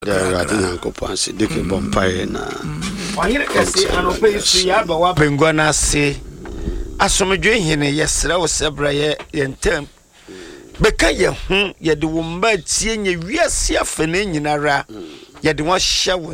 Rade Nyankopɔn ase de ke bompae na. Wahire kese anope su ya ba wa bengwa na ase. Asomdwe hene yesra wo sebra ye yentem. Beka ye ho ye de wo mba tie nye wiase afene nyinara ye de wo hye